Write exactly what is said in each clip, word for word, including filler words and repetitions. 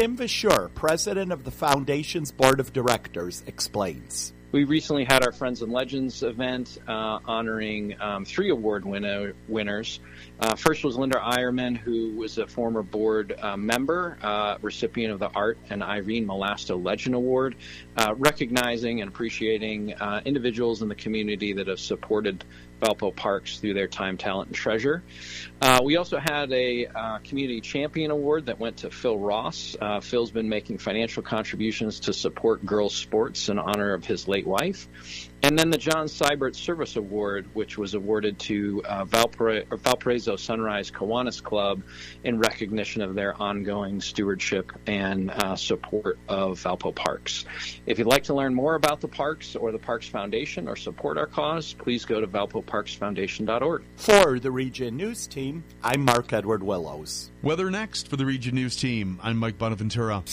Tim Vashur, president of the Foundation's Board of Directors, explains. We recently had our Friends and Legends event uh, honoring um, three award winner, winners. Uh, first was Linda Eierman, who was a former board uh, member, uh, recipient of the Art and Irene Malasto Legend Award, uh, recognizing and appreciating uh, individuals in the community that have supported Valpo Parks through their time, talent, and treasure. Uh, we also had a uh, Community Champion Award that went to Phil Ross. Uh, Phil's been making financial contributions to support girls' sports in honor of his late wife. And then the John Seibert Service Award, which was awarded to uh, Valpara- Valparaiso Sunrise Kiwanis Club in recognition of their ongoing stewardship and uh, support of Valpo Parks. If you'd like to learn more about the parks or the Parks Foundation or support our cause, please go to valpo parks foundation dot org. For the Region News Team, I'm Mark Edward Willows. Weather next for the Region News Team. I'm Mike Bonaventura.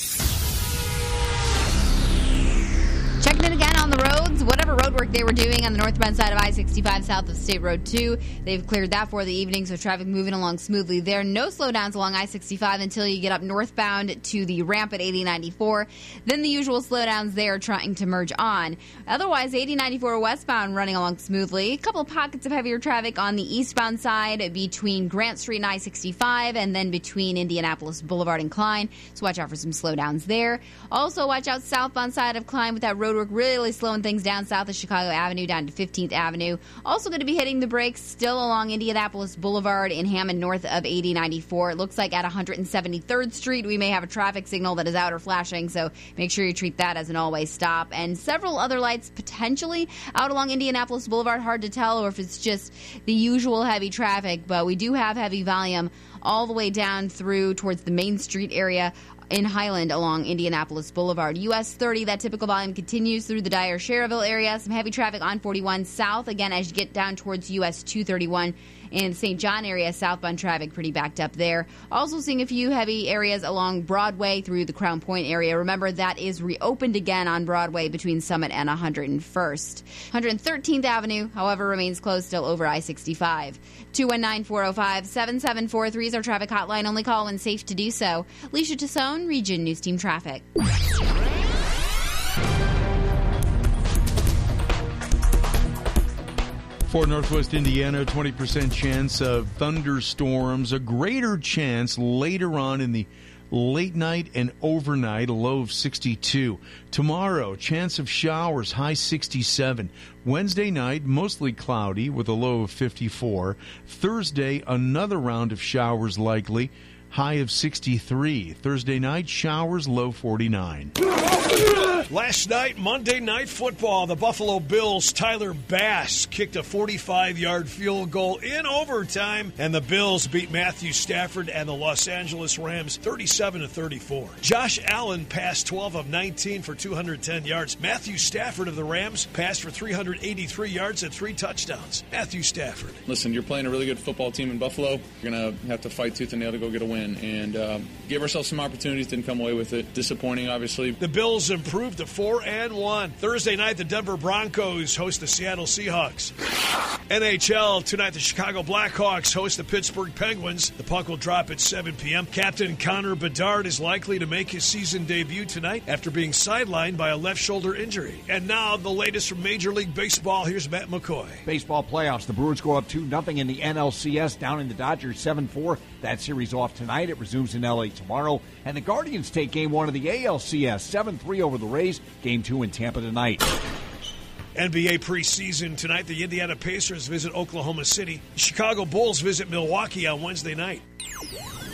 Checking in again on the roads. Whatever road work they were doing on the northbound side of I sixty-five south of State Road two, they've cleared that for the evening, so traffic moving along smoothly there. No slowdowns along I sixty-five until you get up northbound to the ramp at eighty ninety-four. Then the usual slowdowns there trying to merge on. Otherwise, eighty ninety-four westbound running along smoothly. A couple of pockets of heavier traffic on the eastbound side between Grant Street and I sixty-five, and then between Indianapolis Boulevard and Klein. So watch out for some slowdowns there. Also, watch out southbound side of Klein with that road work really slowing things down south of Chicago Avenue down to fifteenth Avenue. Also going to be hitting the brakes still along Indianapolis Boulevard in Hammond north of eighty ninety-four. It looks like at one hundred seventy-third Street we may have a traffic signal that is out or flashing, so make sure you treat that as an always stop. And several other lights potentially out along Indianapolis Boulevard. Hard to tell, or if it's just the usual heavy traffic, but we do have heavy volume all the way down through towards the Main Street area in Highland along Indianapolis Boulevard. U S thirty, that typical volume continues through the Dyer-Sherrville area. Some heavy traffic on forty-one south, again, as you get down towards U S two thirty-one. In the Saint John area, southbound traffic pretty backed up there. Also seeing a few heavy areas along Broadway through the Crown Point area. Remember, that is reopened again on Broadway between Summit and one hundred first. one hundred thirteenth Avenue, however, remains closed still over I sixty-five. two one nine, four oh five, seven seven four three is our traffic hotline. Only call when safe to do so. Alicia Tassone, Region News Team Traffic. For Northwest Indiana, twenty percent chance of thunderstorms, a greater chance later on in the late night and overnight, a low of sixty-two. Tomorrow, chance of showers, high sixty-seven. Wednesday night, mostly cloudy with a low of fifty-four. Thursday, another round of showers likely, high of sixty-three. Thursday night, showers, low forty-nine. Last night, Monday Night Football, the Buffalo Bills' Tyler Bass kicked a forty-five-yard field goal in overtime, and the Bills beat Matthew Stafford and the Los Angeles Rams thirty-seven to thirty-four. Josh Allen passed twelve of nineteen for two hundred ten yards. Matthew Stafford of the Rams passed for three hundred eighty-three yards and three touchdowns. Matthew Stafford. Listen, you're playing a really good football team in Buffalo. You're going to have to fight tooth and nail to go get a win, and uh, gave ourselves some opportunities, didn't come away with it. Disappointing, obviously. The Bills improved to four and one. Thursday night, the Denver Broncos host the Seattle Seahawks. N H L, tonight the Chicago Blackhawks host the Pittsburgh Penguins. The puck will drop at seven p.m. Captain Connor Bedard is likely to make his season debut tonight after being sidelined by a left shoulder injury. And now the latest from Major League Baseball. Here's Matt McCoy. Baseball playoffs. The Brewers go up two nothing in the N L C S, down in the Dodgers seven four. That series off tonight. It resumes in L A tomorrow. And the Guardians take game one of the A L C S, seven three over the Rays. Game two in Tampa tonight. N B A preseason tonight. The Indiana Pacers visit Oklahoma City. The Chicago Bulls visit Milwaukee on Wednesday night.